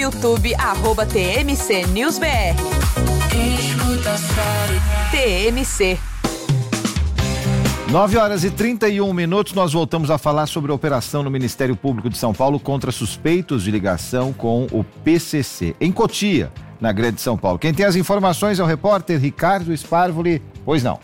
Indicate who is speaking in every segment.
Speaker 1: YouTube, @TMC News BR. TMC.
Speaker 2: 9h31, nós voltamos a falar sobre a operação no Ministério Público de São Paulo contra suspeitos de ligação com o PCC, em Cotia, na Grande São Paulo. Quem tem as informações é o repórter Ricardo Sparvoli. Pois não.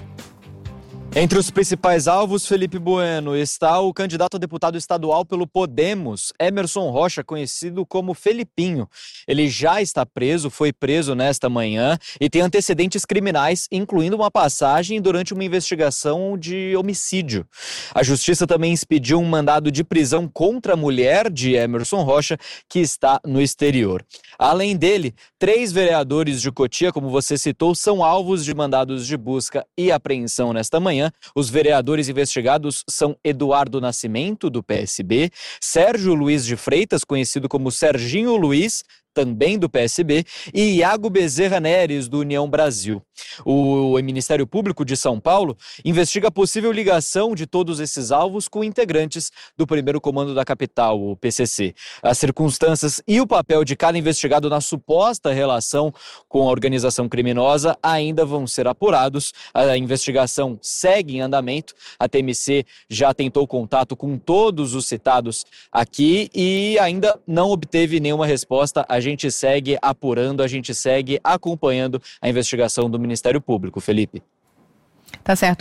Speaker 3: Entre os principais alvos, Felipe Bueno, está o candidato a deputado estadual pelo Podemos, Emerson Rocha, conhecido como Felipinho. Ele já está preso, foi preso nesta manhã e tem antecedentes criminais, incluindo uma passagem durante uma investigação de homicídio. A Justiça também expediu um mandado de prisão contra a mulher de Emerson Rocha, que está no exterior. Além dele, 3 vereadores de Cotia, como você citou, são alvos de mandados de busca e apreensão nesta manhã. Os vereadores investigados são Eduardo Nascimento, do PSB, Sérgio Luiz de Freitas, conhecido como Serginho Luiz, também do PSB, e Iago Bezerra Neres, do União Brasil. O Ministério Público de São Paulo investiga a possível ligação de todos esses alvos com integrantes do primeiro comando da capital, o PCC. As circunstâncias e o papel de cada investigado na suposta relação com a organização criminosa ainda vão ser apurados. A investigação segue em andamento. A TMC já tentou contato com todos os citados aqui e ainda não obteve nenhuma resposta. A gente segue apurando, a gente segue acompanhando a investigação do Ministério Público, Felipe.
Speaker 4: Tá certo,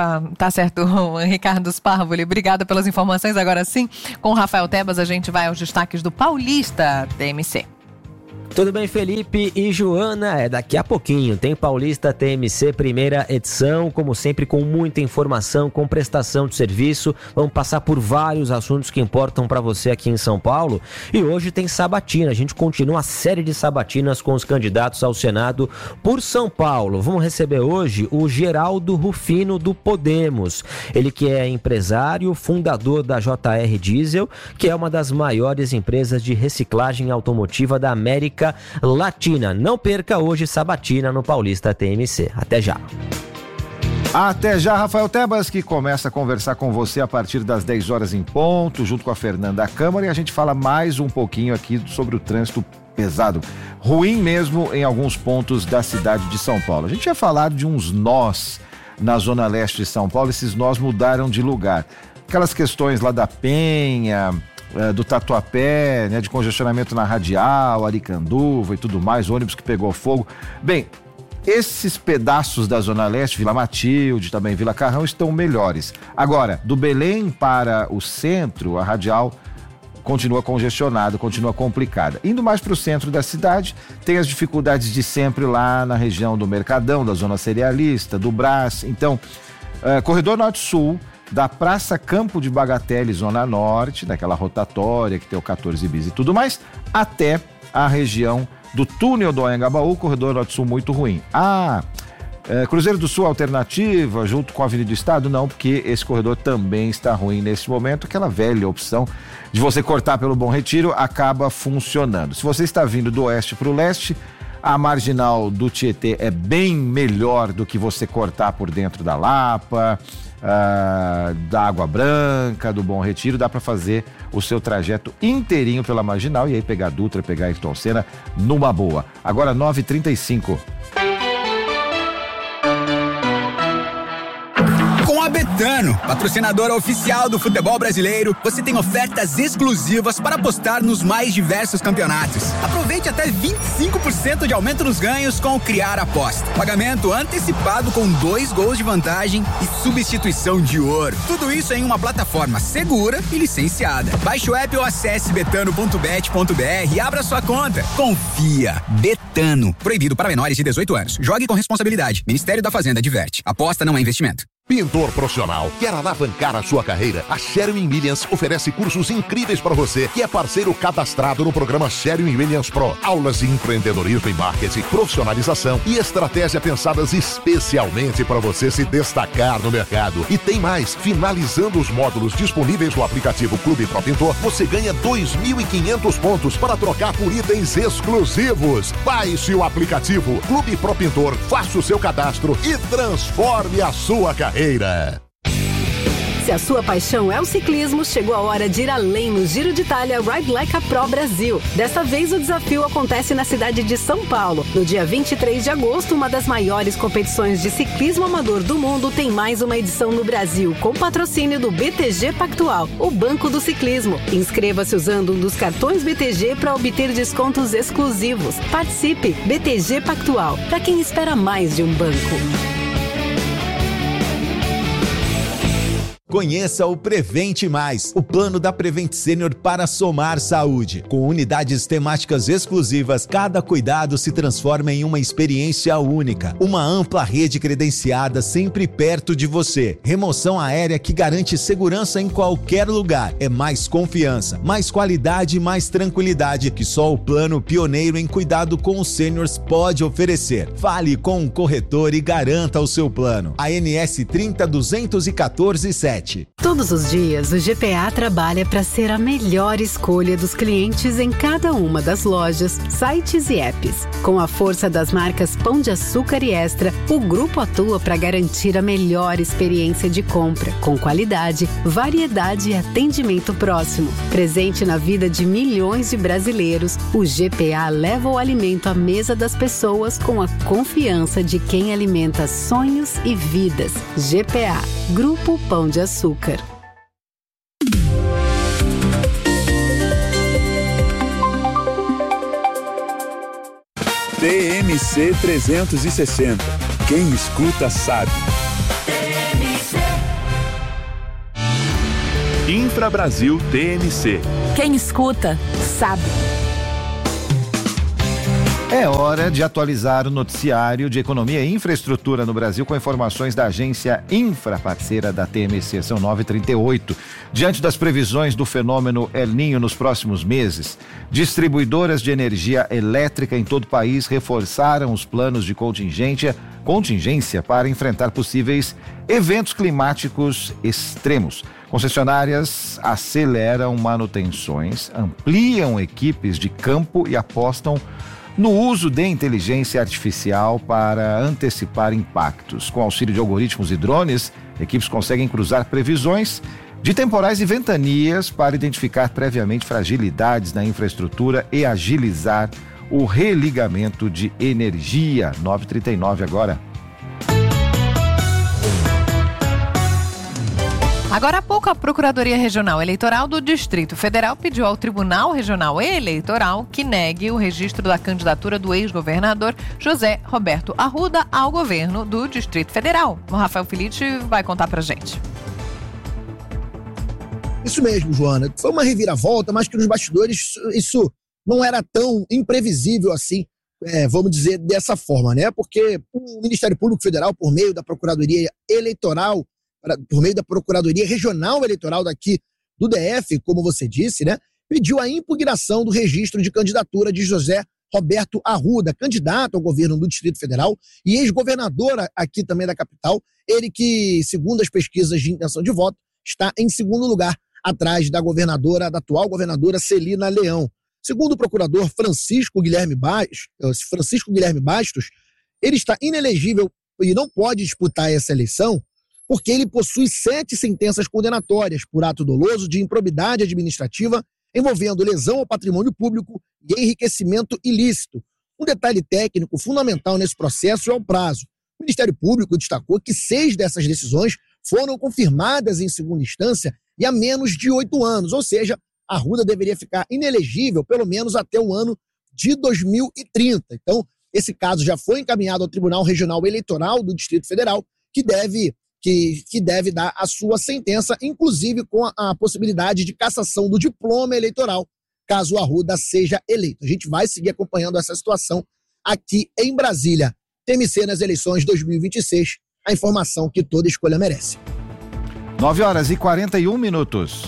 Speaker 4: Ricardo Sparvoli, obrigada pelas informações. Agora sim, com o Rafael Tebas, a gente vai aos destaques do Paulista TMC.
Speaker 5: Tudo bem, Felipe e Joana? Daqui a pouquinho tem Paulista TMC, primeira edição, como sempre com muita informação, com prestação de serviço. Vamos passar por vários assuntos que importam para você aqui em São Paulo. E hoje tem sabatina, a gente continua a série de sabatinas com os candidatos ao Senado por São Paulo. Vamos receber hoje o Geraldo Rufino, do Podemos. Ele que é empresário, fundador da JR Diesel, que é uma das maiores empresas de reciclagem automotiva da América Latina. Não perca hoje sabatina no Paulista TMC. Até já.
Speaker 2: Até já, Rafael Tebas, que começa a conversar com você a partir das 10 horas em ponto, junto com a Fernanda Câmara, e a gente fala mais um pouquinho aqui sobre o trânsito pesado, ruim mesmo em alguns pontos da cidade de São Paulo. A gente tinha falado de uns nós na zona leste de São Paulo, esses nós mudaram de lugar. Aquelas questões lá da Penha, do Tatuapé, né, de congestionamento na Radial, Aricanduva e tudo mais, ônibus que pegou fogo. Bem, esses pedaços da Zona Leste, Vila Matilde, também Vila Carrão, estão melhores. Agora, do Belém para o centro, a Radial continua congestionada, continua complicada. Indo mais para o centro da cidade, tem as dificuldades de sempre lá na região do Mercadão, da Zona Cerealista, do Brás. Então, Corredor Norte-Sul, da Praça Campo de Bagatelle, Zona Norte, daquela rotatória que tem o 14 bis e tudo mais, até a região do túnel do Anhangabaú, Corredor Norte-Sul muito ruim. Cruzeiro do Sul alternativa, junto com a Avenida do Estado, não, porque esse corredor também está ruim nesse momento. Aquela velha opção de você cortar pelo Bom Retiro acaba funcionando. Se você está vindo do oeste para o leste, a marginal do Tietê é bem melhor do que você cortar por dentro da Lapa, da Água Branca, do Bom Retiro. Dá para fazer o seu trajeto inteirinho pela marginal e aí pegar Dutra, pegar Ayrton Senna numa boa. Agora 9h35.
Speaker 6: Com a Betano, patrocinadora oficial do futebol brasileiro, você tem ofertas exclusivas para apostar nos mais diversos campeonatos. Aproveite até 25% de aumento nos ganhos com o Criar Aposta. Pagamento antecipado com 2 gols de vantagem e substituição de ouro. Tudo isso em uma plataforma segura e licenciada. Baixe o app ou acesse betano.bet.br e abra sua conta. Confia. Betano. Proibido para menores de 18 anos. Jogue com responsabilidade. Ministério da Fazenda adverte. Aposta não é investimento.
Speaker 7: Pintor profissional, quer alavancar a sua carreira? A Sherwin-Williams oferece cursos incríveis para você, que é parceiro cadastrado no programa Sherwin-Williams Pro. Aulas de empreendedorismo e marketing, profissionalização e estratégia pensadas especialmente para você se destacar no mercado. E tem mais, finalizando os módulos disponíveis no aplicativo Clube Pro Pintor, você ganha 2.500 pontos para trocar por itens exclusivos. Baixe o aplicativo Clube Pro Pintor, faça o seu cadastro e transforme a sua carreira.
Speaker 8: Se a sua paixão é o ciclismo, chegou a hora de ir além no Giro de Itália Ride Like a Pro Brasil. Desta vez o desafio acontece na cidade de São Paulo. No dia 23 de agosto, uma das maiores competições de ciclismo amador do mundo tem mais uma edição no Brasil, com patrocínio do BTG Pactual, o Banco do Ciclismo. Inscreva-se usando um dos cartões BTG para obter descontos exclusivos. Participe! BTG Pactual, para quem espera mais de um banco.
Speaker 9: Conheça o Prevente Mais, o plano da Prevent Senior para somar saúde. Com unidades temáticas exclusivas, cada cuidado se transforma em uma experiência única. Uma ampla rede credenciada sempre perto de você. Remoção aérea que garante segurança em qualquer lugar. É mais confiança, mais qualidade e mais tranquilidade que só o plano pioneiro em cuidado com os seniors pode oferecer. Fale com um corretor e garanta o seu plano. ANS 302147.
Speaker 8: Todos os dias, o GPA trabalha para ser a melhor escolha dos clientes em cada uma das lojas, sites e apps. Com a força das marcas Pão de Açúcar e Extra, o grupo atua para garantir a melhor experiência de compra, com qualidade, variedade e atendimento próximo. Presente na vida de milhões de brasileiros, o GPA leva o alimento à mesa das pessoas com a confiança de quem alimenta sonhos e vidas. GPA, Grupo Pão de Açúcar.
Speaker 10: TMC 360. Quem escuta sabe. Infra Brasil TMC.
Speaker 1: Quem escuta sabe.
Speaker 2: É hora de atualizar o noticiário de economia e infraestrutura no Brasil com informações da agência Infra, parceira da TMC. São 9h38. Diante das previsões do fenômeno El Niño nos próximos meses, distribuidoras de energia elétrica em todo o país reforçaram os planos de contingência para enfrentar possíveis eventos climáticos extremos. Concessionárias aceleram manutenções, ampliam equipes de campo e apostam no uso de inteligência artificial para antecipar impactos. Com auxílio de algoritmos e drones, equipes conseguem cruzar previsões de temporais e ventanias para identificar previamente fragilidades na infraestrutura e agilizar o religamento de energia. 9h39 agora.
Speaker 4: Agora há pouco, a Procuradoria Regional Eleitoral do Distrito Federal pediu ao Tribunal Regional Eleitoral que negue o registro da candidatura do ex-governador José Roberto Arruda ao governo do Distrito Federal. O Rafael Felitti vai contar pra gente.
Speaker 11: Isso mesmo, Joana. Foi uma reviravolta, mas que nos bastidores isso não era tão imprevisível assim, vamos dizer dessa forma, né? Porque o Ministério Público Federal, por meio da Procuradoria Eleitoral, por meio da Procuradoria Regional Eleitoral daqui do DF, como você disse, né, pediu a impugnação do registro de candidatura de José Roberto Arruda, candidato ao governo do Distrito Federal e ex-governador aqui também da capital, ele que, segundo as pesquisas de intenção de voto, está em segundo lugar, atrás da atual governadora Celina Leão. Segundo o procurador Francisco Guilherme Bastos, ele está inelegível e não pode disputar essa eleição porque ele possui 7 sentenças condenatórias por ato doloso de improbidade administrativa envolvendo lesão ao patrimônio público e enriquecimento ilícito. Um detalhe técnico fundamental nesse processo é o prazo. O Ministério Público destacou que 6 dessas decisões foram confirmadas em segunda instância e há menos de 8 anos, ou seja, Arruda deveria ficar inelegível pelo menos até o ano de 2030. Então, esse caso já foi encaminhado ao Tribunal Regional Eleitoral do Distrito Federal, que deve dar a sua sentença, inclusive com a possibilidade de cassação do diploma eleitoral, caso o Arruda seja eleito. A gente vai seguir acompanhando essa situação aqui em Brasília. TMC nas eleições 2026, a informação que toda escolha merece.
Speaker 2: 9h41.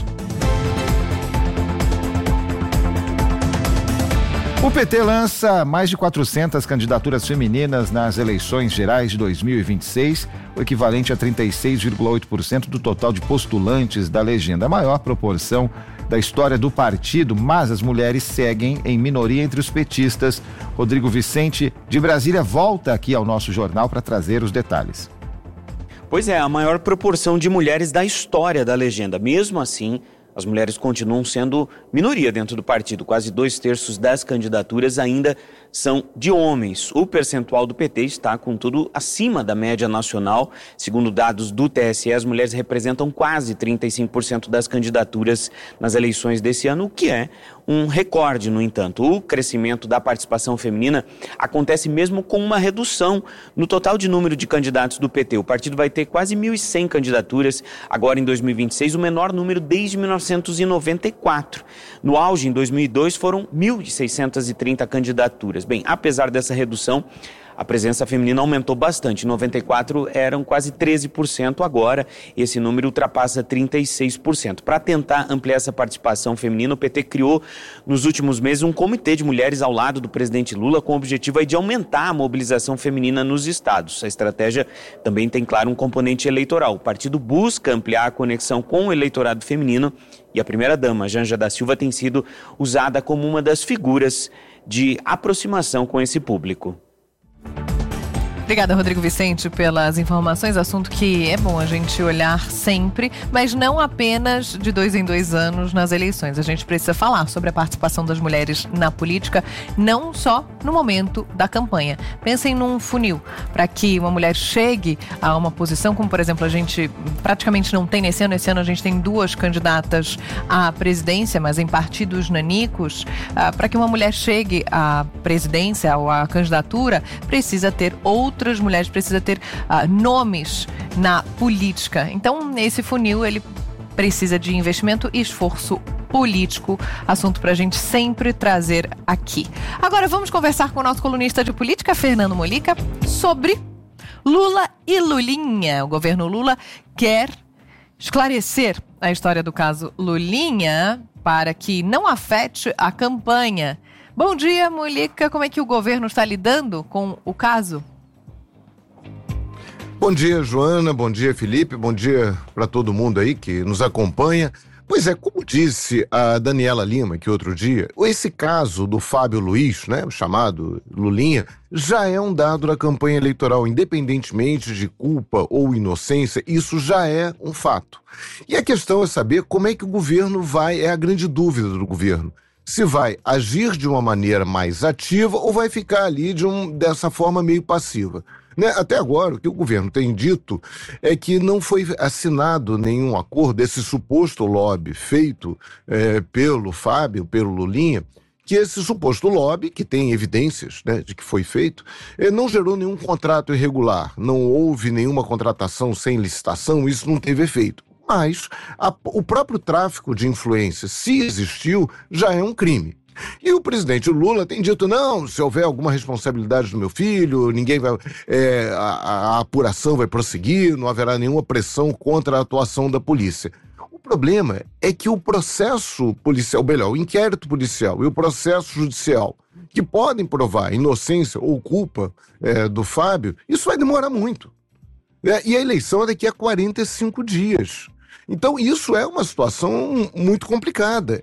Speaker 2: O PT lança mais de 400 candidaturas femininas nas eleições gerais de 2026, o equivalente a 36,8% do total de postulantes da legenda, a maior proporção da história do partido, mas as mulheres seguem em minoria entre os petistas. Rodrigo Vicente, de Brasília, volta aqui ao nosso jornal para trazer os detalhes.
Speaker 12: Pois é, a maior proporção de mulheres da história da legenda. Mesmo assim, as mulheres continuam sendo minoria dentro do partido. Quase 2/3 das candidaturas ainda são de homens. O percentual do PT está, contudo, acima da média nacional. Segundo dados do TSE, as mulheres representam quase 35% das candidaturas nas eleições desse ano, o que é um recorde, no entanto. O crescimento da participação feminina acontece mesmo com uma redução no total de número de candidatos do PT. O partido vai ter quase 1.100 candidaturas agora em 2026, o menor número desde 1994. No auge, em 2002, foram 1.630 candidaturas. Bem, apesar dessa redução, a presença feminina aumentou bastante. Em 94 eram quase 13%, agora esse número ultrapassa 36%. Para tentar ampliar essa participação feminina, o PT criou nos últimos meses um comitê de mulheres ao lado do presidente Lula com o objetivo aí de aumentar a mobilização feminina nos estados. A estratégia também tem, claro, um componente eleitoral. O partido busca ampliar a conexão com o eleitorado feminino e a primeira-dama, Janja da Silva, tem sido usada como uma das figuras de aproximação com esse público.
Speaker 4: Obrigada, Rodrigo Vicente, pelas informações. Assunto que é bom a gente olhar sempre, mas não apenas de 2 em 2 anos nas eleições. A gente precisa falar sobre a participação das mulheres na política, não só no momento da campanha. Pensem num funil para que uma mulher chegue a uma posição, como por exemplo a gente praticamente não tem nesse ano. Esse ano a gente tem 2 candidatas à presidência, mas em partidos nanicos. Para que uma mulher chegue à presidência ou à candidatura, precisa ter outras mulheres, precisa ter nomes na política. Então, esse funil, ele precisa de investimento e esforço político, assunto para a gente sempre trazer aqui. Agora, vamos conversar com o nosso colunista de política, Fernando Molica, sobre Lula e Lulinha. O governo Lula quer esclarecer a história do caso Lulinha para que não afete a campanha. Bom dia, Molica. Como é que o governo está lidando com o caso?
Speaker 13: Bom dia, Joana, bom dia, Felipe, bom dia para todo mundo aí que nos acompanha. Pois é, como disse a Daniela Lima que outro dia, esse caso do Fábio Luiz, né, o chamado Lulinha, já é um dado da campanha eleitoral, independentemente de culpa ou inocência, isso já é um fato. E a questão é saber como é que o governo vai, é a grande dúvida do governo, se vai agir de uma maneira mais ativa ou vai ficar ali dessa forma meio passiva. Né? Até agora, o que o governo tem dito é que não foi assinado nenhum acordo, esse suposto lobby feito pelo Fábio, pelo Lulinha, que esse suposto lobby, que tem evidências, né, de que foi feito, não gerou nenhum contrato irregular, não houve nenhuma contratação sem licitação, isso não teve efeito. Mas o próprio tráfico de influência, se existiu, já é um crime. E o presidente Lula tem dito, não, se houver alguma responsabilidade do meu filho, ninguém vai, a apuração vai prosseguir, não haverá nenhuma pressão contra a atuação da polícia. O problema é que o processo policial, melhor, o inquérito policial e o processo judicial, que podem provar inocência ou culpa do Fábio, isso vai demorar muito. E a eleição é daqui a 45 dias. Então, isso é uma situação muito complicada.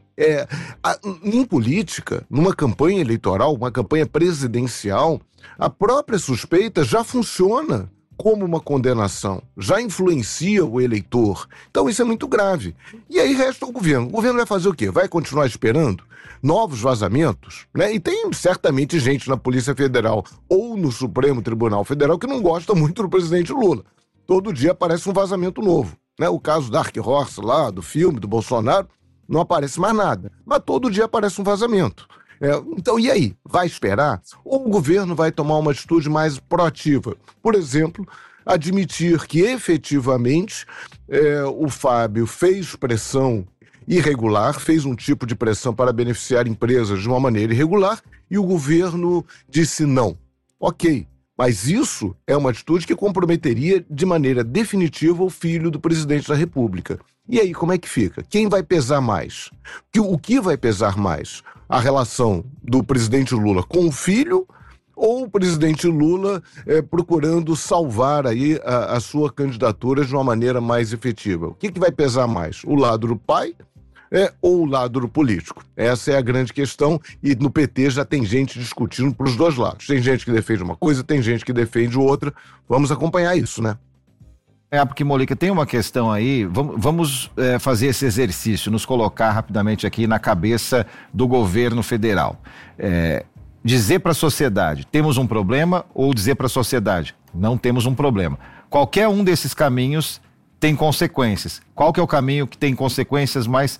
Speaker 13: Em política, numa campanha eleitoral, uma campanha presidencial, a própria suspeita já funciona como uma condenação, já influencia o eleitor. Então, isso é muito grave. E aí resta o governo. O governo vai fazer o quê? Vai continuar esperando novos vazamentos? Né? E tem certamente gente na Polícia Federal ou no Supremo Tribunal Federal que não gosta muito do presidente Lula. Todo dia aparece um vazamento novo. Né? O caso da Dark Horse lá, do filme, do Bolsonaro, não aparece mais nada. Mas todo dia aparece um vazamento. Então, e aí? Vai esperar? Ou o governo vai tomar uma atitude mais proativa? Por exemplo, admitir que efetivamente o Fábio fez pressão irregular, fez um tipo de pressão para beneficiar empresas de uma maneira irregular e o governo disse não. Ok. Mas isso é uma atitude que comprometeria de maneira definitiva o filho do presidente da República. E aí, como é que fica? Quem vai pesar mais? O que vai pesar mais? A relação do presidente Lula com o filho ou o presidente Lula procurando salvar aí a sua candidatura de uma maneira mais efetiva? O que vai pesar mais? O lado do pai ou o lado do político? Essa é a grande questão e no PT já tem gente discutindo para os dois lados. Tem gente que defende uma coisa, tem gente que defende outra. Vamos acompanhar isso, né?
Speaker 2: Porque, Molica, tem uma questão aí, vamos fazer esse exercício, nos colocar rapidamente aqui na cabeça do governo federal. Dizer para a sociedade, temos um problema, ou dizer para a sociedade, não temos um problema. Qualquer um desses caminhos tem consequências. Qual que é o caminho que tem consequências mais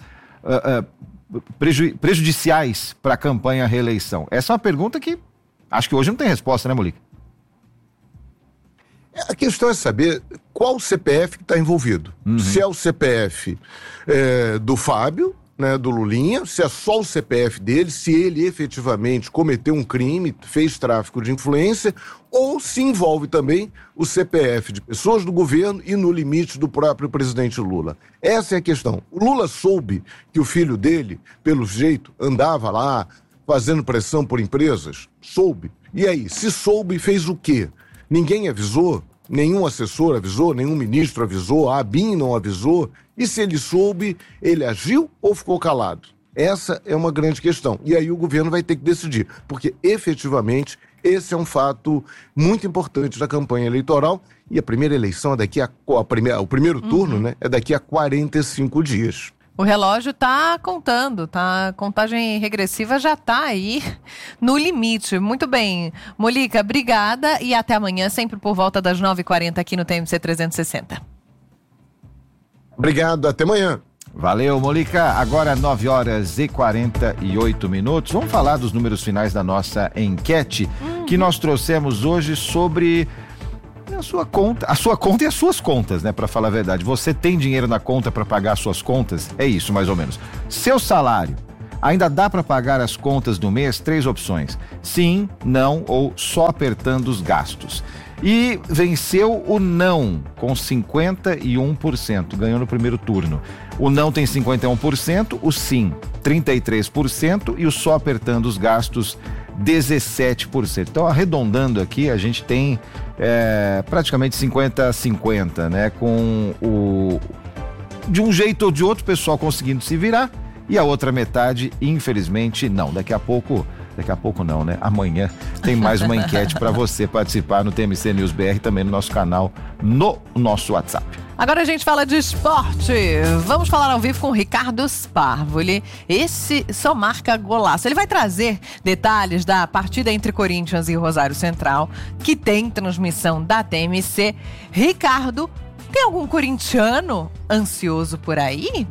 Speaker 2: prejudiciais para a campanha à reeleição? Essa é uma pergunta que acho que hoje não tem resposta, né, Molica?
Speaker 13: A questão é saber qual CPF que está envolvido. Se é o CPF do Fábio, né, do Lulinha, se é só o CPF dele, se ele efetivamente cometeu um crime, fez tráfico de influência, ou se envolve também o CPF de pessoas do governo e no limite do próprio presidente Lula. Essa é a questão. O Lula soube que o filho dele, pelo jeito, andava lá fazendo pressão por empresas? Soube. E aí, se soube, fez o quê? Ninguém avisou, nenhum assessor avisou, nenhum ministro avisou, a ABIN não avisou. E se ele soube, ele agiu ou ficou calado? Essa é uma grande questão. E aí o governo vai ter que decidir, porque efetivamente esse é um fato muito importante da campanha eleitoral. E a primeira eleição é daqui o primeiro turno, né, é daqui a 45 dias.
Speaker 4: O relógio tá contando, a contagem regressiva já tá aí no limite. Muito bem. Molica, obrigada e até amanhã, sempre por volta das 9h40 aqui no TMC 360.
Speaker 13: Obrigado, até amanhã.
Speaker 2: Valeu, Molica. Agora 9h48. Vamos falar dos números finais da nossa enquete que nós trouxemos hoje sobre a sua conta e as suas contas, né? Para falar a verdade. Você tem dinheiro na conta para pagar as suas contas? É isso, mais ou menos. Seu salário, ainda dá para pagar as contas do mês? 3 opções. Sim, não ou só apertando os gastos. E venceu o não, com 51%, ganhou no primeiro turno. O não tem 51%, o sim 33% e o só apertando os gastos 17%. Então, arredondando aqui, a gente tem praticamente 50-50, né? Com de um jeito ou de outro, o pessoal conseguindo se virar e a outra metade, infelizmente, não. Daqui a pouco não, né? Amanhã tem mais uma enquete para você participar no TMC News BR, também no nosso canal, no nosso WhatsApp.
Speaker 4: Agora a gente fala de esporte. Vamos falar ao vivo com o Ricardo Sparvoli. Esse só marca golaço. Ele vai trazer detalhes da partida entre Corinthians e Rosário Central, que tem transmissão da TMC. Ricardo, tem algum corintiano ansioso por aí?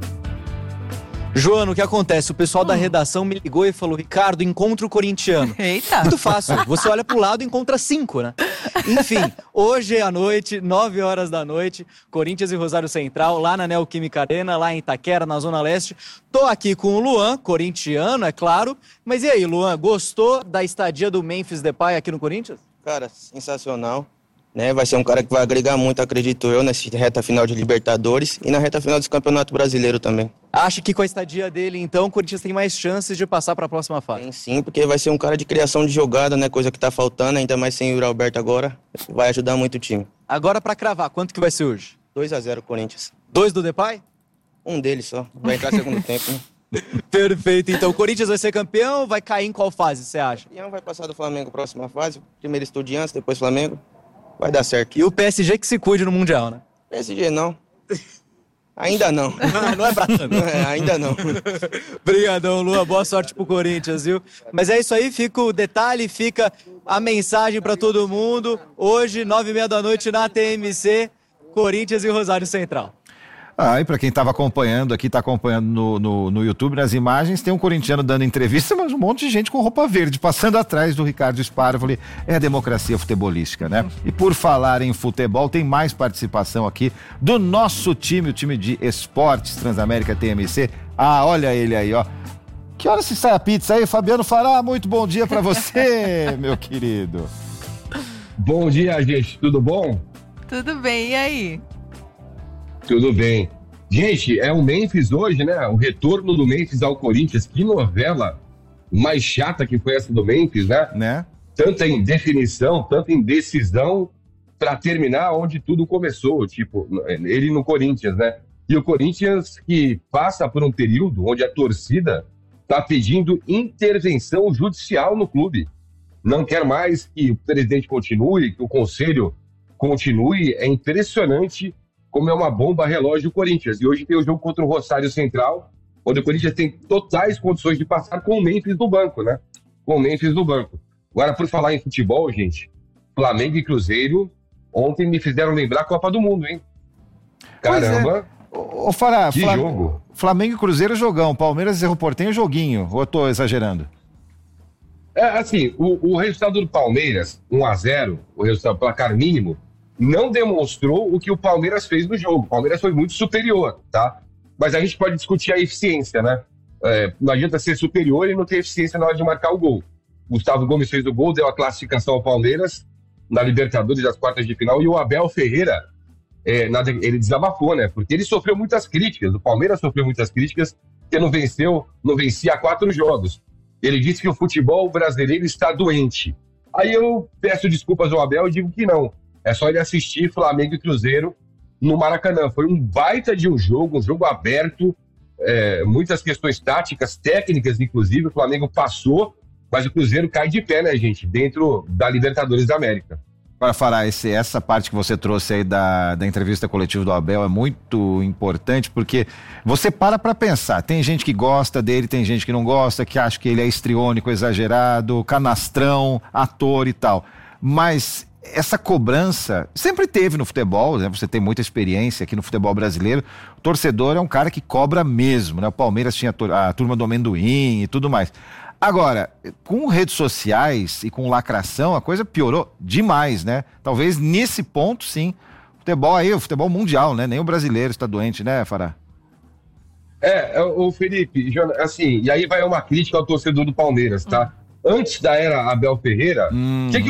Speaker 3: Joana, o que acontece? O pessoal da redação me ligou e falou: Ricardo, encontra o corintiano.
Speaker 4: Eita!
Speaker 3: Muito fácil. Você olha pro lado e encontra 5, né? Enfim, hoje à noite, 9h da noite, Corinthians e Rosário Central, lá na Neoquímica Arena, lá em Itaquera, na Zona Leste. Tô aqui com o Luan, corintiano, é claro. Mas e aí, Luan, gostou da estadia do Memphis Depay aqui no Corinthians?
Speaker 14: Cara, sensacional. Né? Vai ser um cara que vai agregar muito, acredito eu, nessa reta final de Libertadores e na reta final do Campeonato Brasileiro também.
Speaker 3: Acha que com a estadia dele, então, o Corinthians tem mais chances de passar para a próxima fase?
Speaker 14: Tem sim, porque vai ser um cara de criação de jogada, né? Coisa que tá faltando, ainda mais sem o Yuri Alberto agora. Vai ajudar muito o time.
Speaker 3: Agora, para cravar, quanto que vai ser hoje?
Speaker 14: 2-0 Corinthians.
Speaker 3: 2 do Depay?
Speaker 14: Um deles só. Vai entrar segundo tempo, né?
Speaker 3: Perfeito. Então, o Corinthians vai ser campeão, vai cair em qual fase, você acha?
Speaker 14: Campeão vai passar do Flamengo próxima fase. Primeiro Estudiantes, depois Flamengo. Vai dar certo.
Speaker 3: E o PSG que se cuide no Mundial, né?
Speaker 14: PSG não. Ainda não.
Speaker 3: Não é pra tanto.
Speaker 14: Ainda não.
Speaker 3: Obrigadão, Lua. Boa sorte pro Corinthians, viu? Mas é isso aí, fica o detalhe, fica a mensagem pra todo mundo. Hoje, 9h30 na TMC, Corinthians e Rosário Central.
Speaker 2: E para quem estava acompanhando aqui, está acompanhando no YouTube, nas imagens, tem um corintiano dando entrevista, mas um monte de gente com roupa verde, passando atrás do Ricardo Sparvoli. É a democracia futebolística, né? E por falar em futebol, tem mais participação aqui do nosso time, o time de esportes Transamérica TMC. Olha ele aí, ó. Que hora se sai a pizza aí, Fabiano Fará? Muito bom dia para você, meu querido.
Speaker 15: Bom dia, gente. Tudo bom?
Speaker 4: Tudo bem, e aí?
Speaker 15: Tudo bem. Gente, é o Memphis hoje, né? O retorno do Memphis ao Corinthians. Que novela mais chata que foi essa do Memphis, né? Tanta indefinição, tanta indecisão para terminar onde tudo começou. Tipo, ele no Corinthians, né? E o Corinthians que passa por um período onde a torcida está pedindo intervenção judicial no clube. Não quer mais que o presidente continue, que o conselho continue. É impressionante como é uma bomba relógio o Corinthians. E hoje tem o jogo contra o Rosário Central, onde o Corinthians tem totais condições de passar com o Memphis no banco, né? Com o Memphis no banco. Agora, por falar em futebol, gente, Flamengo e Cruzeiro ontem me fizeram lembrar a Copa do Mundo, hein? Caramba!
Speaker 2: Ô, Fará,
Speaker 15: que jogo!
Speaker 2: Flamengo e Cruzeiro, jogão. Palmeiras e Cerro Porteño, joguinho. Ou eu tô exagerando?
Speaker 15: Assim, o resultado do Palmeiras, 1-0, o resultado placar mínimo, não demonstrou o que o Palmeiras fez no jogo. O Palmeiras foi muito superior, tá? Mas a gente pode discutir a eficiência, né? Não adianta ser superior e não ter eficiência na hora de marcar o gol. Gustavo Gomes fez o gol, deu a classificação ao Palmeiras na Libertadores das quartas de final, e o Abel Ferreira, ele desabafou, né? Porque ele sofreu muitas críticas, o Palmeiras sofreu muitas críticas, porque não vencia há 4 jogos. Ele disse que o futebol brasileiro está doente. Aí eu peço desculpas ao Abel e digo que não. É só ele assistir Flamengo e Cruzeiro no Maracanã. Foi um baita de um jogo aberto, muitas questões táticas, técnicas, inclusive. O Flamengo passou, mas o Cruzeiro cai de pé, né, gente? Dentro da Libertadores da América.
Speaker 2: Para falar, essa parte que você trouxe aí da entrevista coletiva do Abel é muito importante, porque você para pensar, tem gente que gosta dele, tem gente que não gosta, que acha que ele é histriônico, exagerado, canastrão, ator e tal, mas essa cobrança sempre teve no futebol, né? Você tem muita experiência aqui no futebol brasileiro, o torcedor é um cara que cobra mesmo, né? O Palmeiras tinha a turma do amendoim e tudo mais. Agora, com redes sociais e com lacração, a coisa piorou demais, né? Talvez nesse ponto, sim, o futebol mundial, né? Nem o brasileiro está doente, né, Fará?
Speaker 15: O Felipe, assim, e aí vai uma crítica ao torcedor do Palmeiras, tá? Antes da era Abel Ferreira, o que